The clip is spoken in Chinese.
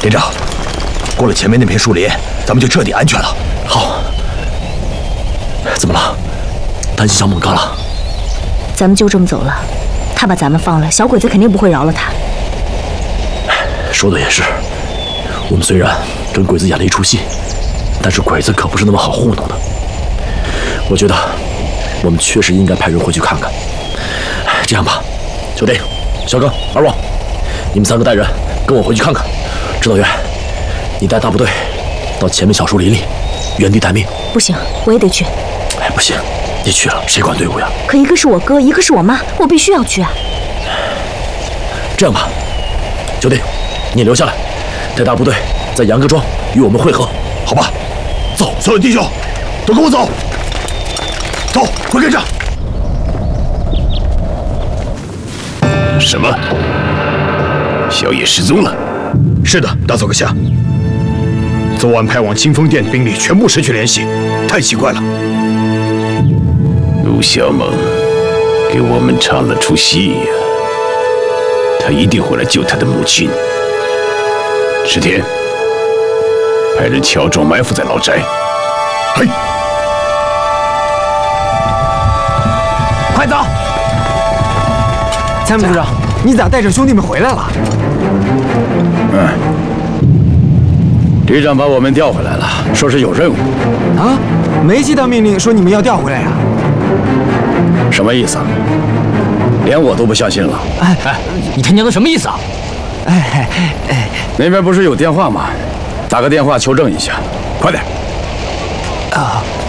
连长，过了前面那片树林，咱们就彻底安全了。 好。怎么了？担心小猛哥了？ 咱们就这么走了，他把咱们放了，小鬼子肯定不会饶了他。 说的也是，我们虽然跟鬼子演了一出戏，但是鬼子可不是那么好糊弄的。我觉得我们确实应该派人回去看看。这样吧，小丁、小刚、二旺，你们3个带人跟我回去看看。指导员，你带大部队到前面小树林里，原地待命。 不行，我也得去。 哎，不行，你去了谁管队伍呀？ 可一个是我哥，一个是我妈，我必须要去啊。 这样吧，小丁，你留下来，带大部队在杨各庄与我们会合，好吧？走， 所有弟兄都跟我走，走，快跟上！ 什么？小野失踪了？ 是的，大佐阁下。昨晚派往清风殿的兵力全部失去联系，太奇怪了。 陆小猛给我们唱了出戏呀，他一定会来救他的母亲。石田，派人乔装埋伏在老宅。 嘿， 快走！参谋部长，你咋带着兄弟们回来了？ 旅长把我们调回来了，说是有任务。 啊，没接到命令说你们要调回来呀？ 什么意思？连我都不相信了。 哎，你他娘的什么意思啊？ 那边不是有电话吗？打个电话求证一下，快点。 啊。